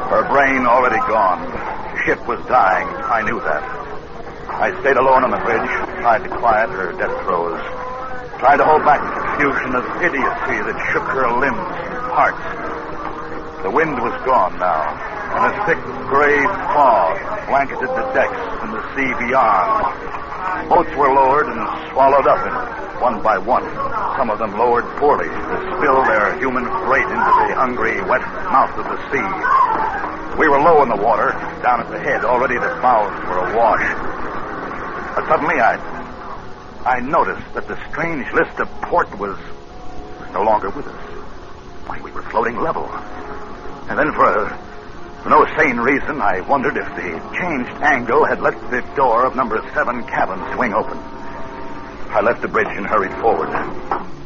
Her brain already gone. The ship was dying. I knew that. I stayed alone on the bridge, tried to quiet her death throes, tried to hold back the confusion of idiocy that shook her limbs and parts. The wind was gone now, and a thick gray fog blanketed the decks and the sea beyond. Boats were lowered and swallowed up in it, one by one. Some of them lowered poorly to spill their human freight into the hungry, wet mouth of the sea. We were low in the water, down at the head. Already the bows were awash. But suddenly I noticed that the strange list of port was no longer with us. Why, we were floating level. And then for no sane reason, I wondered if the changed angle had let the door of number 7 cabin swing open. I left the bridge and hurried forward.